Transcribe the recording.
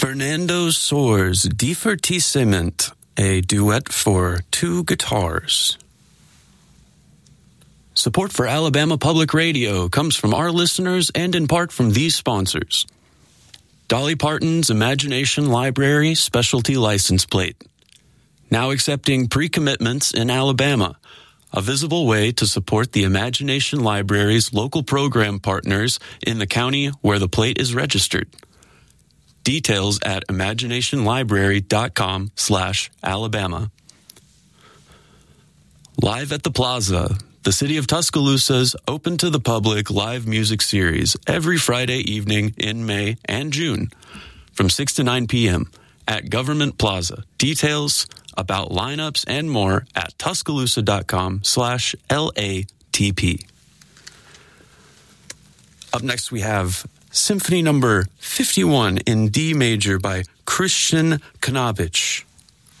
Fernando Soares' Divertissement, a duet for two guitars. Support for Alabama Public Radio comes from our listeners and in part from these sponsors. Dolly Parton's Imagination Library Specialty License Plate. Now accepting pre-commitments in Alabama, a visible way to support the Imagination Library's local program partners in the county where the plate is registered. Details at imaginationlibrary.com/Alabama. Live at the Plaza, the City of Tuscaloosa's open to the public live music series every Friday evening in May and June from 6 to 9 p.m. at Government Plaza. Details about lineups and more at tuscaloosa.com/LATP. Up next we have Symphony number 51 in D major by Christian Knabic.